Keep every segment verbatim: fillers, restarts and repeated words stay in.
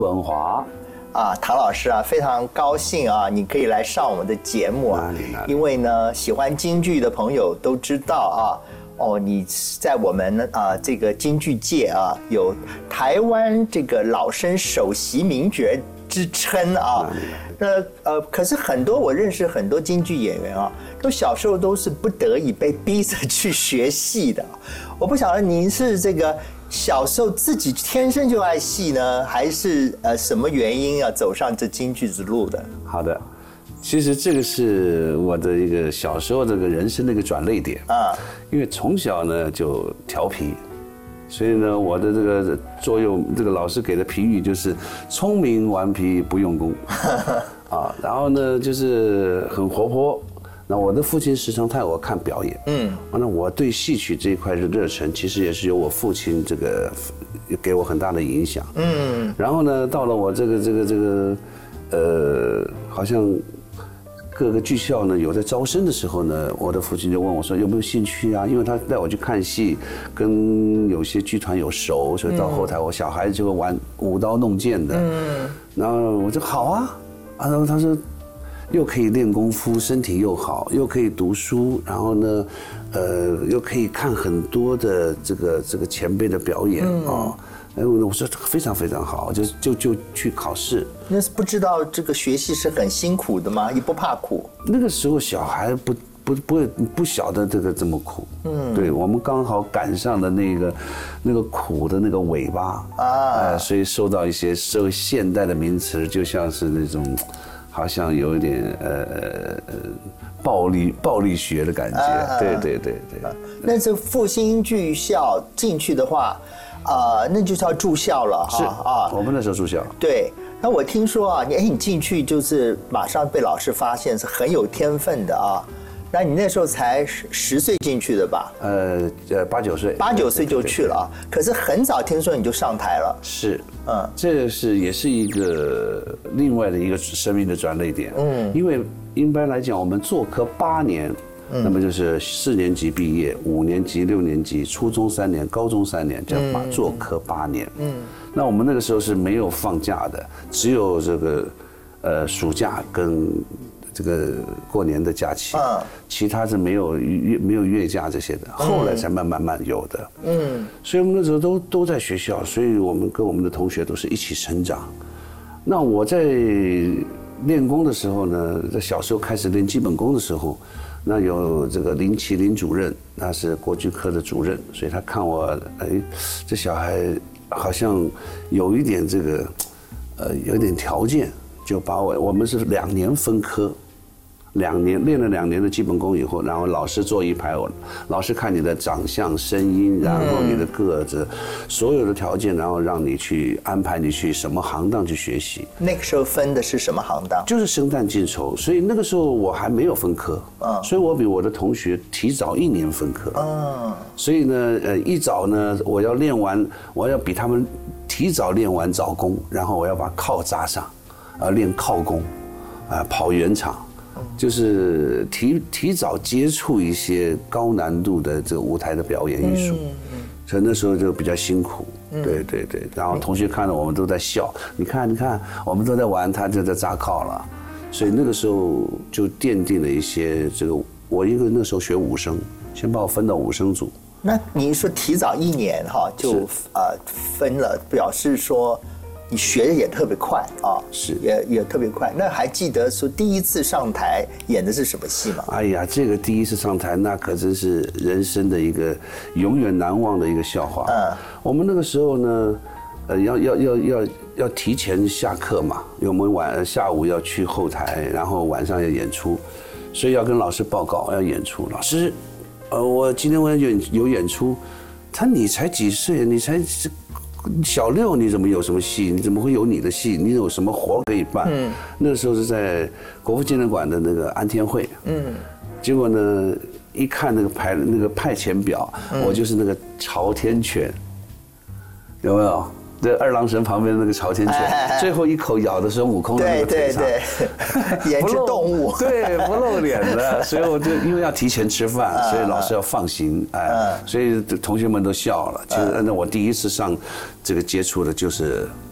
文华啊，唐老师啊，非常高兴啊，你可以来上我们的节目啊，因为呢，喜欢京剧的朋友都知道啊，哦，你在我们啊这个京剧界啊，有台湾这个老生首席名角之称啊。那呃，可是很多我认识很多京剧演员啊，都小时候都是不得已被逼着去学戏的。我不晓得您是这个小时候自己天生就爱戏呢，还是呃什么原因要走上这京剧之路的？ 好的，其实这个是我的一个小时候这个人生的一个转捩点啊，因为从小呢就调皮。所以呢，我的这个座右，这个老师给的评语就是聪明顽皮不用功，啊，然后呢就是很活泼。那我的父亲时常带我看表演，嗯，那我对戏曲这一块的热忱，其实也是由我父亲这个给我很大的影响，嗯。然后呢，到了我这个这个这个，呃，好像。各个剧校呢有在招生的时候呢，我的父亲就问我说有没有兴趣啊？因为他带我去看戏，跟有些剧团有熟，所以到后台我小孩子就会玩舞刀弄剑的。嗯，然后我就好啊，啊，然后他说又可以练功夫，身体又好，又可以读书，然后呢，呃，又可以看很多的这个这个前辈的表演啊。嗯哎，我说非常非常好，就就就去考试。 那是不知道这个学习是很辛苦的吗？也不怕苦？ 那个时候小孩不不不会不晓得这个这么苦。嗯，对，我们刚好赶上的那个那个苦的那个尾巴啊，呃，所以受到一些社会现代的名词，就像是那种好像有一点呃呃暴力暴力学的感觉。啊、对对对对。啊、 那这复兴剧校进去的话。啊、呃，那就是要住校了哈。 是啊，我们那时候住校。 对，那我听说啊，你哎，你进去就是马上被老师发现是很有天分的啊。那你那时候才十十岁进去的吧？ 呃呃，八九岁。 八九岁就去了啊。可是很早听说你就上台了。 是，嗯，这是也是一个另外的一个生命的转捩点。嗯，因为一般来讲，我们做科八年。那么就是四年级毕业，五年级、六年级，初中三年，高中三年，叫把做科八年。嗯，那我们那个时候是没有放假的，只有这个呃暑假跟这个过年的假期，嗯，其他是没有月没有月假这些的，后来才慢慢慢有的。嗯，所以我们那时候都都在学校，所以我们跟我们的同学都是一起成长。那我在练功的时候呢，在小时候开始练基本功的时候。那有这个林奇林主任，他是国剧科的主任，所以他看我，哎，这小孩好像有一点这个，呃，有点条件，就把我，我们是两年分科，两年练了两年的基本功以后，然后老师坐一排，我老师看你的长相、声音，然后你的个子，所有的条件，然后让你去安排你去什么行当去学习。 那个时候分的是什么行当？ 就是生旦净筹，所以那个时候我还没有分科，嗯，所以我比我的同学提早一年分科，嗯，所以呢，呃，一早呢，我要练完，我要比他们提早练完早功，然后我要把靠扎上，呃，练靠功，啊、呃，跑圆场。就是提提早接触一些高难度的这个舞台的表演艺术，所以那时候就比较辛苦。对对对，然后同学看了我们都在笑，你看你看，我们都在玩，他就在扎靠了。所以那个时候就奠定了一些这个，我因为那时候学武生，先把我分到武生组。 那你说提早一年哈就呃分了，表示说。你学的也特别快啊， 是也也特别快。那还记得说第一次上台演的是什么戏吗？ 哎呀，这个第一次上台那可真是人生的一个永远难忘的一个笑话。嗯，我们那个时候呢，呃，要要要要要提前下课嘛，因为我们晚下午要去后台，然后晚上要演出，所以要跟老师报告要演出。老师，呃，我今天我有有演出，他你才几岁，你才。小六你怎么有什么戏？你怎么会有你的戏？你有什么活可以办？嗯，那时候是在国父纪念馆的那个安天会。嗯，结果呢，一看那个排那个派遣表，嗯、我就是那个朝天犬，有没有？对，二郎神旁边那个朝天犬，哎哎最后一口咬的孙悟空的那个腿上， 对对对，也是动物， 对，不露脸的，所以我就因为要提前吃饭，所以老师要放行，哎，所以同学们都笑了。其实那我第一次上这个接触的就是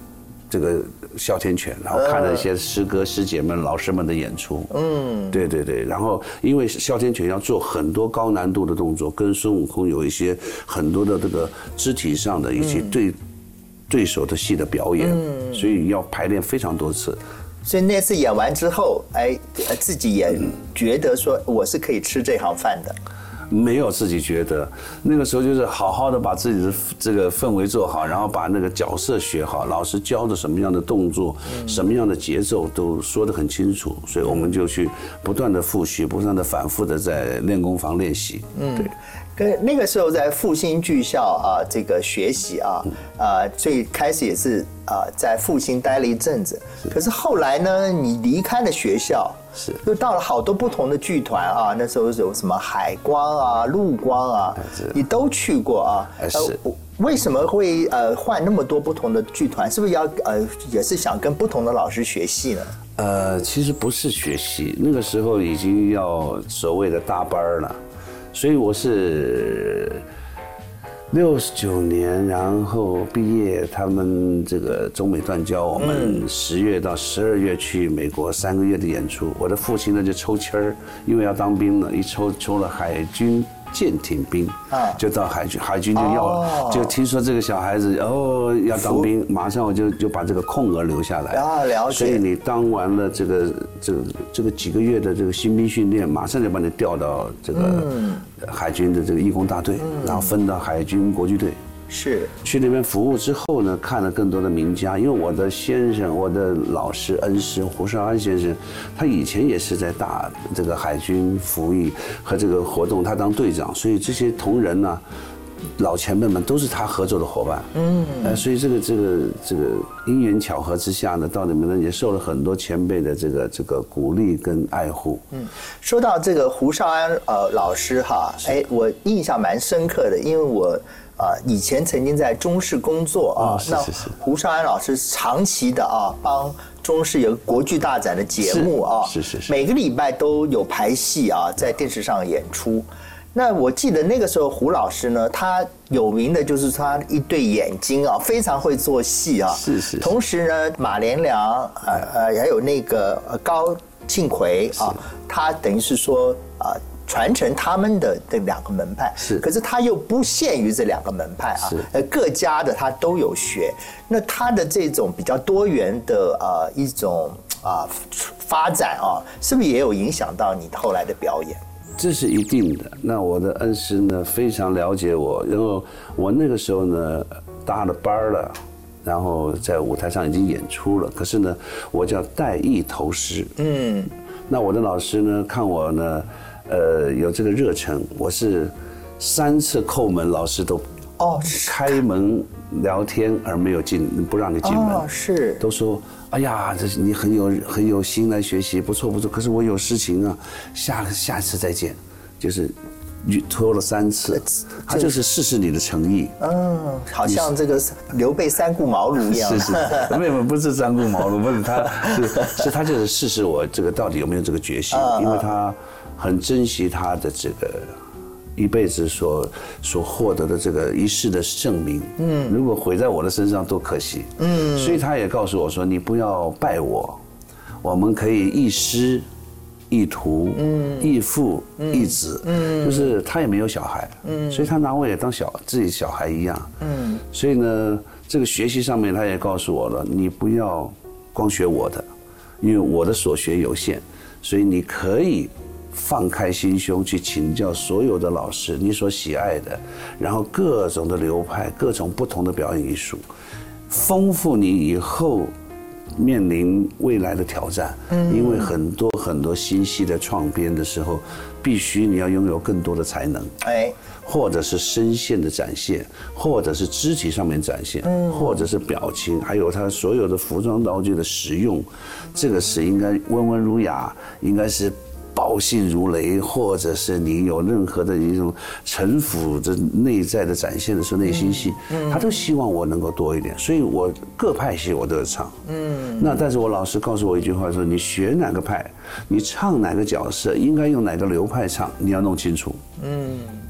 这个哮天犬，然后看了一些师哥师姐们、老师们的演出。嗯，对对对。然后因为哮天犬要做很多高难度的动作，跟孙悟空有一些很多的这个肢体上的一些对对手的戏的表演，所以要排练非常多次。 所以那次演完之后，哎，自己也觉得说我是可以吃这行饭的。 没有自己觉得，那个时候就是好好的把自己的这个氛围做好，然后把那个角色学好，老师教的什么样的动作、嗯、什么样的节奏都说得很清楚，所以我们就去不断的复习，不断的反复的在练功房练习。嗯，对。 跟那个时候在复兴剧校啊，这个学习啊，啊，最开始也是啊，在复兴待了一阵子。可是后来呢，你离开了学校， 是又到了好多不同的剧团啊。那时候有什么海光啊、陆光啊，你都去过啊。 是。 为什么会呃换那么多不同的剧团？是不是要呃也是想跟不同的老师学戏呢？ 呃，其实不是学戏，那个时候已经要所谓的大班了。所以我是六十九年，然后毕业，他们这个中美断交，我们十月到十二月去美国三个月的演出。我的父亲呢就抽签儿，因为要当兵了，一抽抽了海军舰艇兵，啊，就到海军，海军就要，哦、就听说这个小孩子哦要当兵，马上我就就把这个空额留下来。 啊，了解。 所以你当完了这个这个这个几个月的这个新兵训练，马上就把你调到这个海军的这个义工大队，嗯、然后分到海军国剧队。 是去那边服务之后呢，看了更多的名家，因为我的先生，我的老师恩师胡少安先生，他以前也是在大这个海军服役和这个活动，他当队长，所以这些同仁呢，老前辈们都是他合作的伙伴。嗯，呃，所以这个这个这个因缘巧合之下呢，到里面呢也受了很多前辈的这个这个鼓励跟爱护。 嗯，说到这个胡少安呃老师哈，哎，我印象蛮深刻的，因为我。啊，以前曾经在中视工作啊， 哦、是是是那胡少安老师长期的啊，帮中视有国剧大展的节目啊， 是是 是, 是， 每个礼拜都有排戏啊，在电视上演出。那我记得那个时候胡老师呢，他有名的就是他一对眼睛啊，非常会做戏啊， 是 是, 是。 同时呢，马连良呃呃还有那个高庆奎啊，他等于是说啊。传承他们的这两个门派， 是， 可是他又不限于这两个门派啊，呃，各家的他都有学。那他的这种比较多元的呃一种啊、呃、发展啊，是不是也有影响到你后来的表演？ 这是一定的。那我的恩师呢，非常了解我，然后我那个时候呢搭了班了，然后在舞台上已经演出了，可是呢，我叫带艺投师。嗯，那我的老师呢，看我呢。呃，有这个热忱，我是三次叩门，老师都哦开门聊天而没有进，不让你进门， 哦、是都说哎呀，这是你很有很有心来学习，不错不错。可是我有事情啊，下下次再见，就是拖了三次，他就是试试你的诚意。 嗯，好像这个刘备三顾茅庐一样。 是是，没有不是三顾茅庐，不是他是是他就是试试我这个到底有没有这个决心，因为他。很珍惜他的这个一辈子所所获得的这个一世的盛名，嗯，如果毁在我的身上多可惜，嗯，所以他也告诉我说，你不要拜我，我们可以一师一徒，嗯，一父一子，嗯，就是他也没有小孩，嗯，所以他拿我也当小自己小孩一样，嗯，所以呢，这个学习上面他也告诉我了，你不要光学我的，因为我的所学有限，所以你可以。放开心胸去请教所有的老师，你所喜爱的，然后各种的流派，各种不同的表演艺术，丰富你以后面临未来的挑战。嗯，因为很多很多新戏的创编的时候，必须你要拥有更多的才能，哎，或者是声线的展现，或者是肢体上面展现，嗯，或者是表情，还有他所有的服装道具的使用，这个是应该温文儒雅，应该是。暴性如雷，或者是你有任何的一种城府的内在的展现的时候，内心戏，嗯，他都希望我能够多一点，所以我各派戏我都有唱，嗯，那但是我老师告诉我一句话说，你学哪个派，你唱哪个角色，应该用哪个流派唱，你要弄清楚，嗯，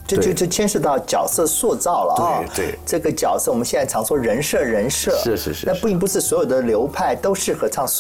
这就就牵涉到角色塑造了啊。 对对， 这个角色我们现在常说人设，人设是是是， 那并不是所有的流派都适合唱